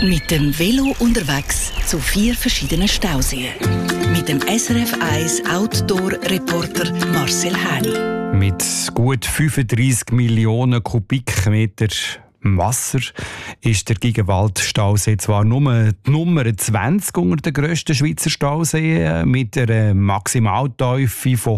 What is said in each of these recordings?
Mit dem Velo unterwegs zu 4 verschiedenen Stauseen. Mit dem SRF 1 Outdoor-Reporter Marcel Häni. Mit gut 35 Millionen Kubikmeter Wasser ist der Gigenwald-Stausee zwar nur die Nummer 20 unter den grössten Schweizer Stauseen. Mit einer Maximaltiefe von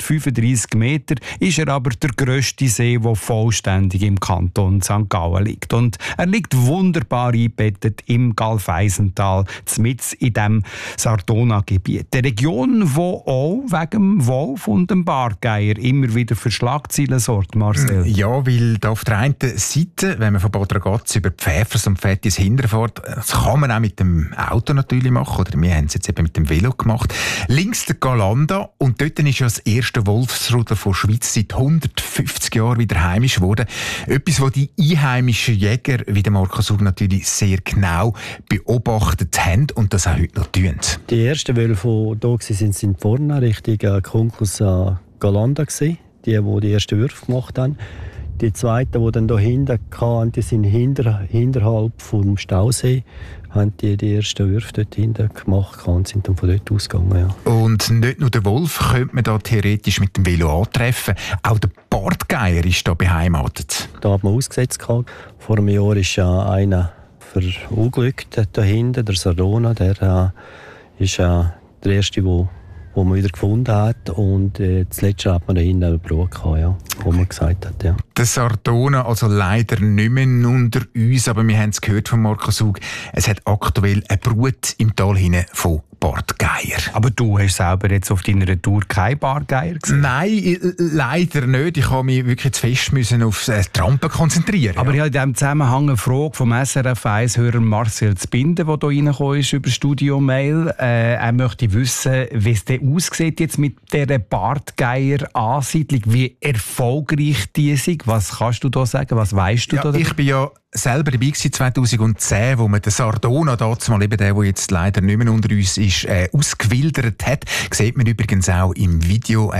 135 Metern ist er aber der grösste See, der vollständig im Kanton St. Gallen liegt. Und er liegt wunderbar eingebettet im Galfeisental, mitten in dem Sardona-Gebiet. Der Region, die auch wegen dem Wolf und dem Bartgeier immer wieder für Schlagzeilen sorgt, Marcel. Ja, weil da auf der einen Seite, wenn man von Bad Ragaz über Pfäfers und Pfättis hinterfährt, das kann man auch mit dem Auto natürlich machen, oder wir haben es jetzt eben mit dem Velo gemacht. Links der Galanda, und dort ist ja das erste Wolfsrudel von der Schweiz seit 150 Jahren wieder heimisch geworden. Etwas, was die einheimischen Jäger, wie der Markus Hug, natürlich sehr genau beobachtet haben und das auch heute noch tun. Die ersten Wölfe, die da waren, sind vorne Richtung Konkus Galanda gewesen, die ersten Würfe gemacht haben. Die zweiten, die dann hier hinten kamen, die sind hinterhalb vom Stausee, haben die ersten Würfe dort hinten gemacht und sind dann von dort ausgegangen. Ja. Und nicht nur den Wolf könnte man da theoretisch mit dem Velo antreffen, auch der Bartgeier ist da beheimatet. Da hat man ausgesetzt. Vor einem Jahr ist einer verunglückt da hinten, der Sardona, der ist der erste, wo man wieder gefunden hat. Und zuletzt hat man da hinten eine Brut gehabt, ja, wo man gesagt hat. Ja. Der Sardona, also leider nicht mehr unter uns, aber wir haben es gehört von Markus Hug, es hat aktuell eine Brut im Tal hinein von Bartgeier. Aber du hast selber jetzt auf deiner Tour keinen Bartgeier gesehen? Nein, leider nicht. Ich habe mich wirklich zu fest auf das Trampen konzentrieren. Aber ich habe in diesem Zusammenhang eine Frage vom SRF 1-Hörer Marcel Zbinden, der hier reingekommen ist über Studio-Mail. Er möchte wissen, wie es denn aussieht jetzt mit dieser Bartgeier-Ansiedlung, wie erfolgreich die ist. Was kannst du da sagen? Was weißt du da? Ich bin ja selber dabei gewesen, 2010, wo man den Sardona, mal eben der jetzt leider nicht mehr unter uns ist, ausgewildert hat. Sieht man übrigens auch im Video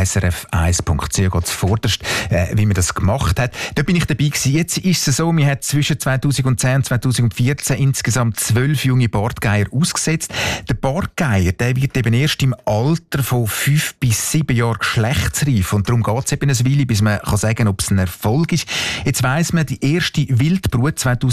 srf1.ch ganz vorderst, wie man das gemacht hat. Da bin ich dabei gewesen. Jetzt ist es so, wir haben zwischen 2010 und 2014 insgesamt 12 junge Bartgeier ausgesetzt. Der Bartgeier, der wird eben erst im Alter von 5 bis 7 Jahren geschlechtsreif. Und darum geht es eben eine Weile, bis man kann sagen, ob es ein Erfolg ist. Jetzt weiss man, die erste Wildbrut